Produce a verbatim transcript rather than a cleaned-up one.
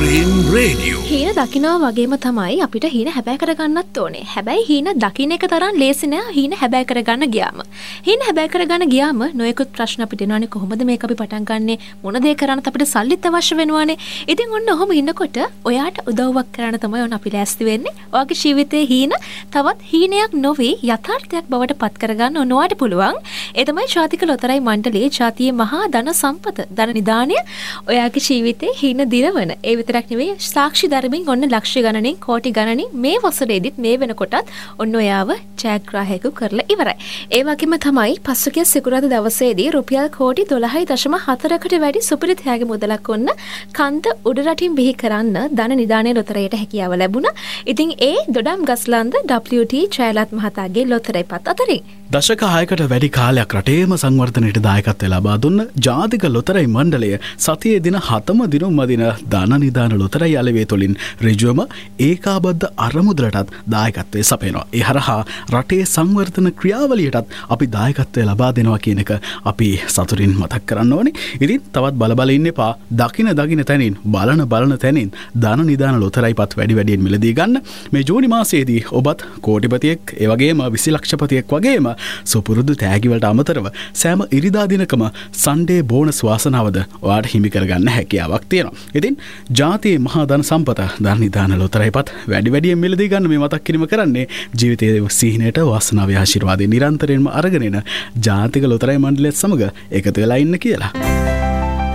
Supreme Radio. හීන දකිනවා වගේම තමයි අපිට හීන හැබෑ කරගන්නත් ඕනේ. හැබැයි හීන දකින්න එක තරම් ලේසි නෑ හීන හැබෑ කරගන්න ගියාම. හීන හැබෑ කරගන්න ගියාම නොයෙකුත් ප්‍රශ්න අපිට එනවානේ කොහොමද මේක අපි පටන් ගන්නෙ? මොන දේ කරන්නත් අපිට සල්ලිත් අවශ්‍ය වෙනවානේ. ඉතින් ඔන්න ඔහොම ඉන්නකොට ඔයාට උදව්වක් කරන්න තමයි ඔන්න අපි ලෑස්ති වෙන්නේ. ඔයාගේ ජීවිතයේ හීන තවත් හීනයක් නොවේ යථාර්ථයක් බවට පත් කරගන්න ඔන්න ඔයාට පුළුවන්. ඒ තමයි ජාතික ලොතරැයි මණ්ඩලයේ ජාතියේ මහා ධන සම්පත ධන නිධානය ඔයාගේ ජීවිතේ හීන දිරවන. ඒ විතරක් නෙවෙයි සාක්ෂි ධර්මයෙන් ඔන්න ලක්ෂ ගණනින් කෝටි ගණනින් මේ වසරේදීත් මේ වෙනකොටත් ඔන්න ඔයාව ජයග්‍රාහකයෙකු කරලා ඉවරයි. ඒ වගේම තමයි පසුගිය සිකුරාදා දවසේදී රුපියල් කෝටි දොළහයි දශම හතරකට වැඩි සුපිරි තෑගි මුදලක් ඔන්න කන්ද උඩරටින් බිහි කරන්න ධන නිධානයේ ලොතරැයට හැකියාව ලැබුණා. ඉතින් ඒ දොඩම් ගස්ලන්ද ඩබ්ලිව් ටී ජයලත් මහතාගේ ලොතරැයිපත් අතරින් දශක හයකට වැඩි කාලයක් රටේම සංවර්ධනයට දායකත්වය ලබා දුන්න ජාතික ලොතරැයි මණ්ඩලය සතියේ දින හතම දිනුම් මදින ධන නිධාන ලොතරැයි අලෙවිය තුළින් ඍජුවම ඒකාබද්ධ අරමුදලටත් දායකත්වය සපයනවා. ඒ හරහා රටේ සංවර්ධන ක්‍රියාවලියටත් අපි දායකත්වය ලබා දෙනවා කියන එක අපි සතුටින් මතක් කරන්න ඕනේ. ඉතින් තවත් බල බල ඉන්න එපා. දකින දකින තැනින් බලන බලන තැනින් ධන නිධාන ලොතරැයිපත් වැඩි වැඩියෙන් මිලදී ගන්න. මේ ජූනි මාසයේදී ඔබත් කෝටිපතියෙක් ඒ වගේම විසි ලක්ෂපතියෙක් වගේම සුපුරුදු තෑගිවලට අමතරව සෑම ඉරිදා දිනකම සන්ඩේ බෝනස් වාසනාවද ඔයාට හිමි කරගන්න හැකියාවක් තියෙනවා. ඉතින් ජාතියේ මහා ධන සම්පත ධන නිධාන ලොතරැයිපත් වැඩි වැඩියෙන් මිලදී ගන්න මේ මතක් කිරීම කරන්නේ ජීවිතයේ සිහිනයට වාසනාවේ ආශිර්වාදේ නිරන්තරයෙන්ම අරගෙන එන ජාතික ලොතරැයි මණ්ඩලයත් සමග එකතු වෙලා ඉන්න කියලා.